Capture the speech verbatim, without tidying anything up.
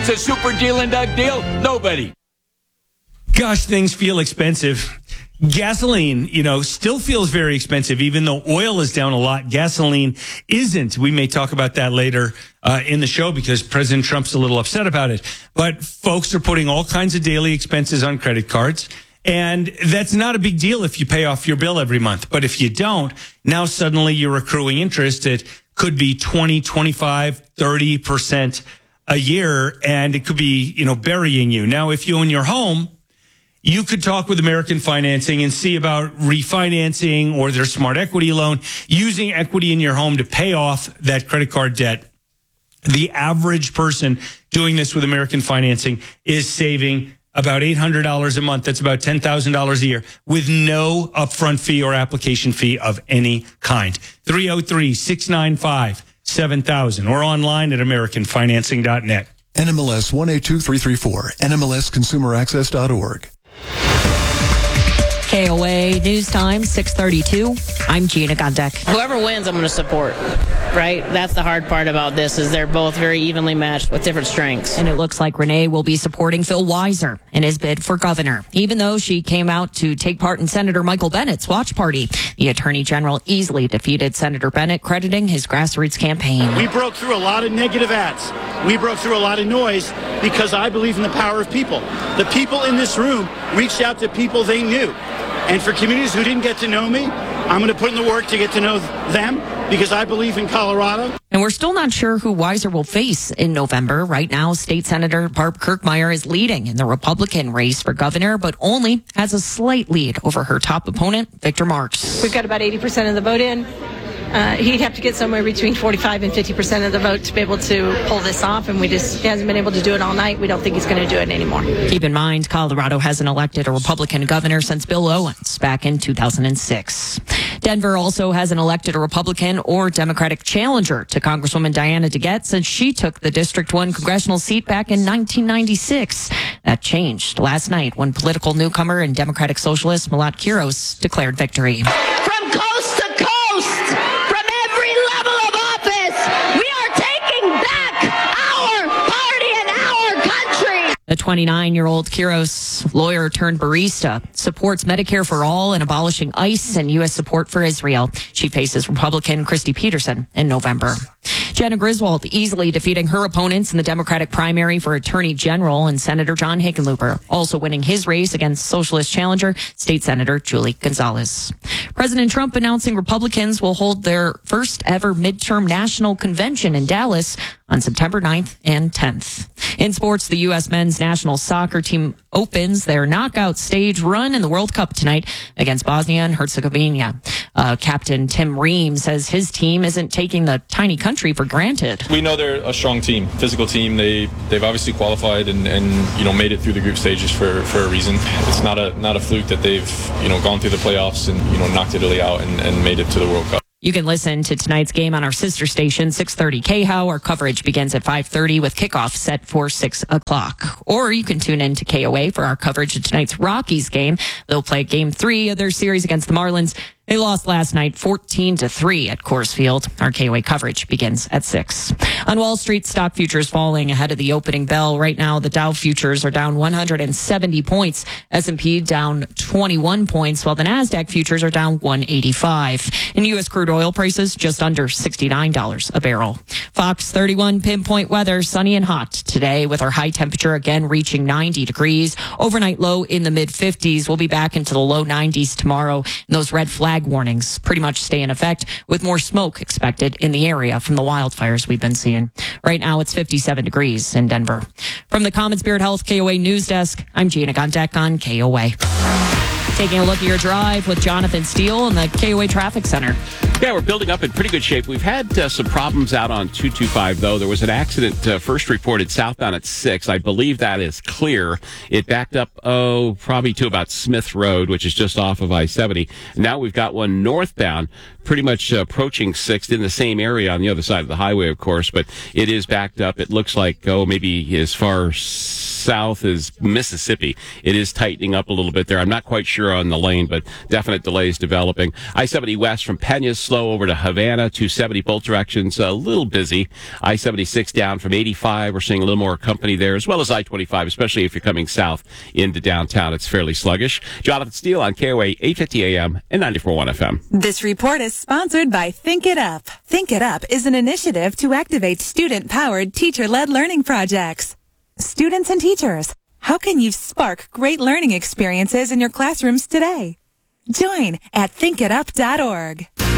a super deal and Doug deal? Nobody. Gosh, things feel expensive. Gasoline, you know, still feels very expensive, even though oil is down a lot. Gasoline isn't. We may talk about that later uh, in the show because President Trump's a little upset about it. But folks are putting all kinds of daily expenses on credit cards. And that's not a big deal if you pay off your bill every month. But if you don't, now suddenly you're accruing interest. It could be twenty, twenty-five, thirty percent a year, and it could be, you know, burying you. Now, if you own your home, you could talk with American Financing and see about refinancing or their smart equity loan, using equity in your home to pay off that credit card debt. The average person doing this with American Financing is saving about eight hundred dollars a month. That's about ten thousand dollars a year with no upfront fee or application fee of any kind. three oh three, six nine five, seven thousand or online at american financing dot net. N M L S one eight two three three four, N M L S consumer access dot org. K O A News Time, six thirty-two. I'm Gina Gondek. Whoever wins, I'm going to support, right? That's the hard part about this, is they're both very evenly matched with different strengths. And it looks like Renee will be supporting Phil Weiser in his bid for governor, even though she came out to take part in Senator Michael Bennett's watch party. The Attorney General easily defeated Senator Bennett, crediting his grassroots campaign. We broke through a lot of negative ads. We broke through a lot of noise because I believe in the power of people. The people in this room reached out to people they knew. And for communities who didn't get to know me, I'm going to put in the work to get to know them because I believe in Colorado. And we're still not sure who Weiser will face in November. Right now, State Senator Barb Kirkmeyer is leading in the Republican race for governor, but only has a slight lead over her top opponent, Victor Marx. We've got about eighty percent of the vote in. Uh, he'd have to get somewhere between forty-five and fifty percent of the vote to be able to pull this off, and we just he hasn't been able to do it all night. We don't think he's going to do it anymore. Keep in mind, Colorado hasn't elected a Republican governor since Bill Owens back in two thousand six. Denver also hasn't elected a Republican or Democratic challenger to Congresswoman Diana DeGette since she took the District one congressional seat back in nineteen ninety-six. That changed last night when political newcomer and Democratic socialist Malat Quiros declared victory. From coast to coast, from every level of office, we are taking back our party and our country. The twenty-nine-year-old Quiros, lawyer turned barista, supports Medicare for all and abolishing ICE and U S support for Israel. She faces Republican Christy Peterson in November. Jenna Griswold easily defeating her opponents in the Democratic primary for Attorney General and Senator John Hickenlooper, also winning his race against socialist challenger State Senator Julie Gonzalez. President Trump announcing Republicans will hold their first ever midterm national convention in Dallas on September ninth and tenth. In sports, the U S men's national soccer team opens their knockout stage run in the World Cup tonight against Bosnia and Herzegovina. Uh, Captain Tim Ream says his team isn't taking the tiny country for granted. We know they're a strong team, physical team. They they've obviously qualified and, and you know made it through the group stages for, for a reason. It's not a not a fluke that they've you know gone through the playoffs and you know knocked Italy out and, and made it to the World Cup. You can listen to tonight's game on our sister station, six thirty K H O W. Our coverage begins at five thirty with kickoff set for six o'clock. Or you can tune in to K O A for our coverage of tonight's Rockies game. They'll play game three of their series against the Marlins. They lost last night fourteen to three at Coors Field. Our K O A coverage begins at six. On Wall Street, stock futures falling ahead of the opening bell. Right now, the Dow futures are down one hundred seventy points. S and P down twenty-one points, while the NASDAQ futures are down one eighty-five. In U S crude oil prices, just under sixty-nine dollars a barrel. Fox thirty-one pinpoint weather, sunny and hot today with our high temperature again reaching ninety degrees. Overnight low in the mid fifties. We'll be back into the low nineties tomorrow. And those red flag warnings pretty much stay in effect with more smoke expected in the area from the wildfires we've been seeing. Right now it's fifty-seven degrees in Denver. From the Common Spirit Health K O A News Desk, I'm Gina Gondek on K O A. Taking a look at your drive with Jonathan Steele in the K O A Traffic Center. Yeah, we're building up in pretty good shape. We've had uh, some problems out on two two five, though. There was an accident uh, first reported southbound at six. I believe that is clear. It backed up, oh, probably to about Smith Road, which is just off of I seventy. Now we've got one northbound, pretty much uh, approaching sixth in the same area on the other side of the highway, of course, but it is backed up. It looks like, oh, maybe as far south is Mississippi. It is tightening up a little bit there. I'm not quite sure on the lane, but definite delays developing. I seventy west from Peña, slow over to Havana. two seventy both directions, a little busy. I seventy-six down from eighty-five. We're seeing a little more company there, as well as I twenty-five, especially if you're coming south into downtown. It's fairly sluggish. Jonathan Steele on K O A eight fifty A M and ninety-four point one F M. This report is sponsored by Think It Up. Think It Up is an initiative to activate student-powered, teacher-led learning projects. Students and teachers, how can you spark great learning experiences in your classrooms today? Join at think it up dot org.